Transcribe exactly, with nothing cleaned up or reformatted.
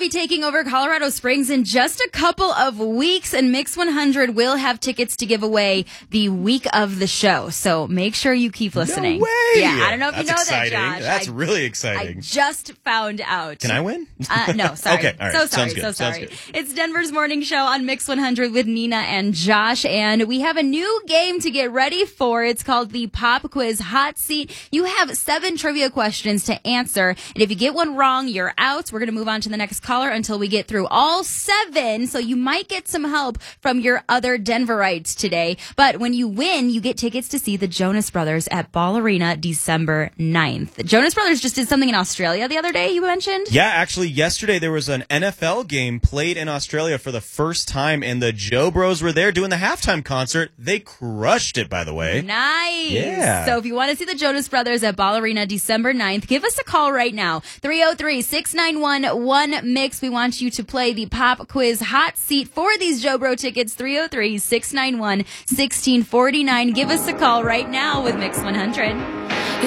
be taking over Colorado Springs in just a couple of weeks, and Mix one hundred will have tickets to give away the week of the show. So make sure you keep listening. No way! Yeah, I don't know if That's you know exciting. that, Josh. That's I, really exciting. I just found out. Can I win? Uh, no, sorry. Okay, all right. So sorry, Sounds good. so Sounds sorry. good. It's Denver's Morning Show on Mix one hundred with Nina and Josh, and we have a new game to get ready for. It's called the Pop Quiz Hot Seat. You have seven trivia questions to answer, and if you get one wrong, you're out. We're going to move on to the next caller until we get through all seven, so you might get some help from your other Denverites today. But when you win, you get tickets to see the Jonas Brothers at Ball Arena December ninth. The Jonas Brothers just did something in Australia the other day, you mentioned? Yeah, actually, yesterday there was an N F L game played in Australia for the first time, and the Joe Bros were there doing the halftime concert. They crushed it, by the way. Nice. Yeah. So if you want to see the Jonas Brothers at Ball Arena December ninth, give us a call right now. three oh three, six nine one, one mix. We want you to play the Pop Quiz Hot Seat for these Joe Bro tickets. three oh three, six nine one, one six four nine. Give us a call right now with Mix one hundred.